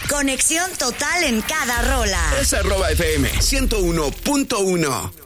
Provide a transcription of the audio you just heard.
Conexión total en cada rola. Es @FM 101.1.